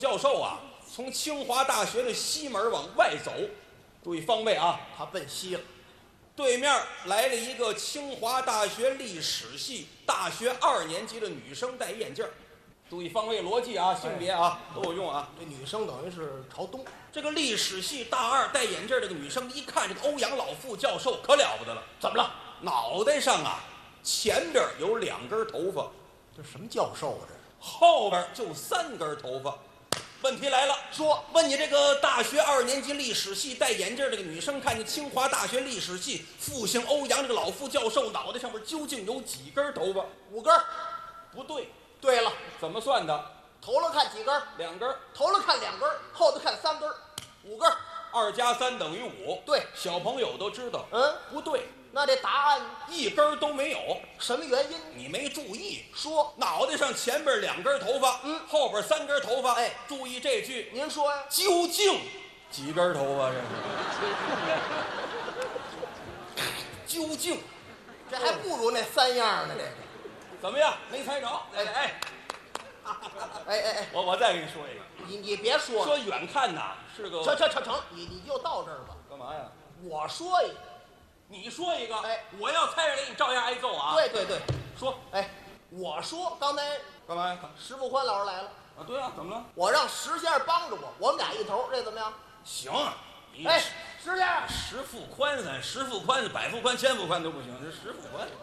教授啊，从清华大学的西门往外走，注意方位啊， 他奔西了。 对面来了一个清华大学历史系大学2年级的女生，戴眼镜。注意方位逻辑啊，性别啊都有用啊。 这女生等于是朝东。 这个历史系大2戴眼镜这个女生，一看这个欧阳老副教授可了不得了， 怎么了？ 脑袋上啊前边有2根头发， 这什么教授啊？这后边就3根头发。问题来了， 说问你这个大学2年级历史系戴眼镜这个女生，看见清华大学历史系复姓欧阳这个老副教授脑袋上面究竟有几根头发 ？5根。 不对。 对了， 怎么算的？ 头了看几根 ？2根。 头了看2根，后头看3根，5根。 2加3等于5。 对， 小朋友都知道。不对。 那这答案 1根都没有。 什么原因？ 你没注意。 说脑袋上前边2根头发，后边3根头发。 哎， 注意这句。 您说呀？ 究竟几根头发？这究竟， 这还不如那3样呢。这个怎么样？没猜着？哎，我再给你说一个。 你别说了， 说远看呐是个。 成，你就到这儿吧。 干嘛呀？ 我说一个， 你说一个。 哎， 我要猜着你照样挨揍啊。 对， 说。 哎，我说刚才干嘛呀？ 石富宽老师来了。 啊，对啊，怎么了？ 我让石先生帮着我们俩一头，这怎么样？ 行。 哎，石先生， 石富宽石富宽、百富宽、千富宽都不行，这石富宽。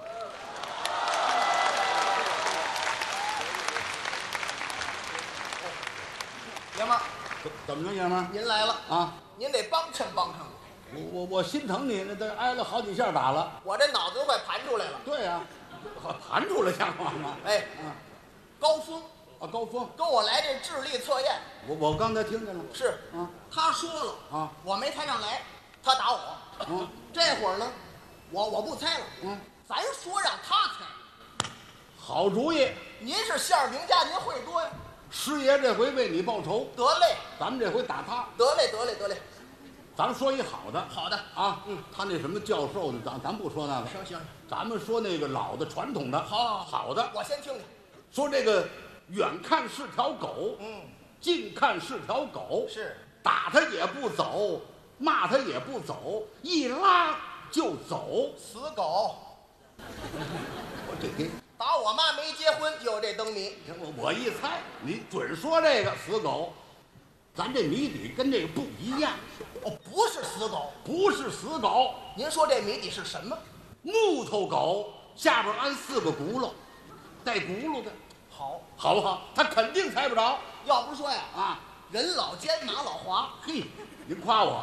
爷们儿， 怎么着，爷们儿？ 您来了啊！ 您得帮衬我。 我心疼你，那都挨了好几下打了。 我这脑子都快盘出来了。 对呀，盘出来像话吗？ 哎，高峰啊，高峰跟我来这智力测验。 我刚才听见了。 是啊， 他说了啊， 我没猜上来，他打我。这会儿呢，我不猜了。咱说让他猜。 好主意。 您是相声名家，您会多呀。 师爷这回为你报仇。 得嘞， 咱们这回打他。 得嘞。 咱说一好的。 好的啊，他那什么教授的，咱不说那个。 行， 咱们说那个老的传统的。好的。 我先听听。 说这个远看是条狗，近看是条狗， 是打他也不走，骂他也不走，一拉就走， 死狗。 我这给打我妈没结婚就有这灯谜。 我一猜，你准说这个死狗。咱这谜底跟这个不一样。 不是死狗。 不是死狗。 您说这谜底是什么？ 木头狗下边安4个轱辘，带轱辘的。好不好？他肯定猜不着。 要不说呀， 啊， 人老奸马老滑。 嘿，您夸我。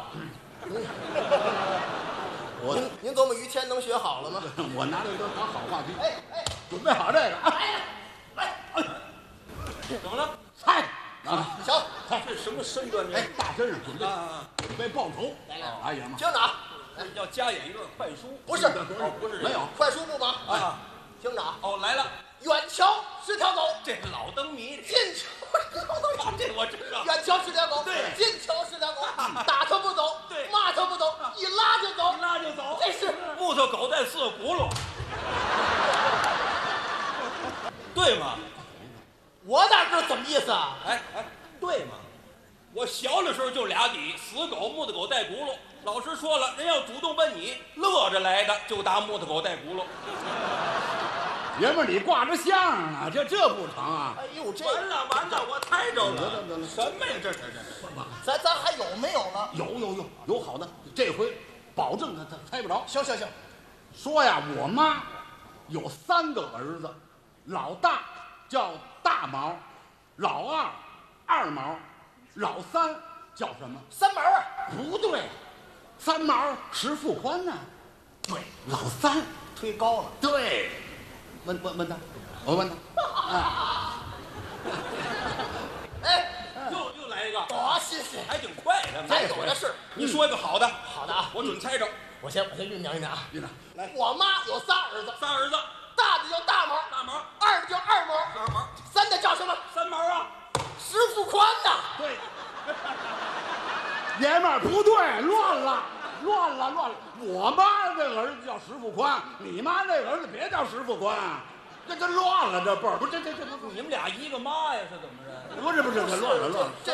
您琢磨于谦能学好了吗？ 我拿这都当好话题。 哎， 准备好这个啊！ 来， 怎么了？ 猜啊！ 行， 这什么身段？ 哎，大身上准备报仇。 来， 哎呀妈！ 听着啊， 要加演一段快书。 不是， 不是没有快书不忙啊。 听着啊， 来了。 远瞧是条狗， 这老灯谜。 近瞧是条狗， 这我知道。 远瞧是条狗， 对， 近瞧是条狗，打它不走， 对， 骂它不走，一拉就走，这是木头狗带4个轱辘，对吗？ 我哪知道怎么意思啊？ 哎，对吗？我小的时候就俩底，死狗、木头狗带轱辘。老师说了，人要主动问你，乐着来的就答木头狗带轱辘。 爷们儿，你挂着相啊，这不成啊！ 哎呦，这完了，我猜着了。 得了， 什么呀？这咱还有没有了？ 有好的，这回保证他猜不着。 行， 说呀，我妈有3个儿子，老大叫大毛，老二二毛，老三叫什么 ？3毛啊？ 不对，3毛石富宽呢？对，老三推高了。 对，问他，我问他。 哎， 又来一个。 谢谢， 还挺快的。 咱有的是。 你说一个好的。 好的啊， 我准猜着。 我先酝酿啊。 来， 我妈有3儿子 ，3儿子， 大的叫大毛，二的叫二毛，3的叫什么 ？3毛啊。 石富宽呐。 对，爷们儿不对，乱了。我妈这个儿子叫石富宽，你妈那个儿子别叫石富宽，这乱了，这辈儿不这你们俩一个妈呀，是怎么着？ 不是，乱了。